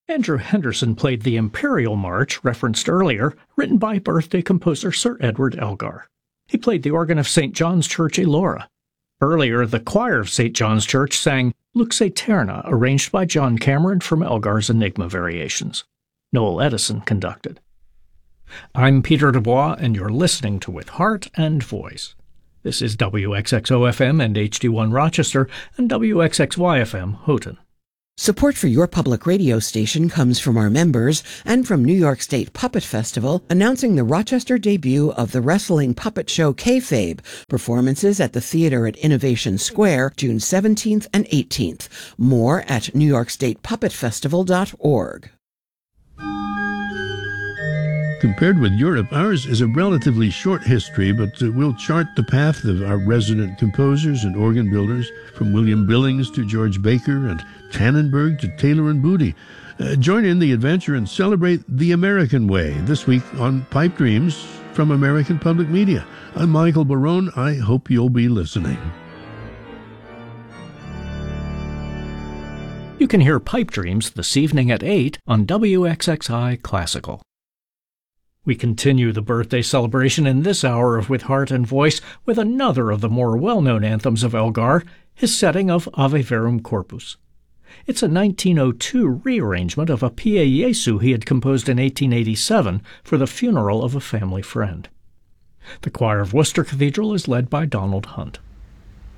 Andrew Henderson played the Imperial March, referenced earlier, written by birthday composer Sir Edward Elgar. He played the organ of St. John's Church, Elora. Earlier, the choir of St. John's Church sang Lux Aeterna, arranged by John Cameron from Elgar's Enigma Variations. Noel Edison conducted. I'm Peter Dubois, and you're listening to With Heart and Voice. This is WXXO-FM and HD1 Rochester and WXXY-FM Houghton. Support for your public radio station comes from our members and from New York State Puppet Festival, announcing the Rochester debut of the wrestling puppet show Kayfabe, performances at the theater at Innovation Square, June 17th and 18th. More at NewYorkStatePuppetFestival.org. Compared with Europe, ours is a relatively short history, but we'll chart the path of our resident composers and organ builders, from William Billings to George Baker and Tannenberg to Taylor and Booty. Join in the adventure and celebrate the American way this week on Pipe Dreams from American Public Media. I'm Michael Barone. I hope you'll be listening. You can hear Pipe Dreams this evening at 8 on WXXI Classical. We continue the birthday celebration in this hour of With Heart and Voice with another of the more well-known anthems of Elgar, his setting of Ave Verum Corpus. It's a 1902 rearrangement of a Pie Jesu he had composed in 1887 for the funeral of a family friend. The choir of Worcester Cathedral is led by Donald Hunt.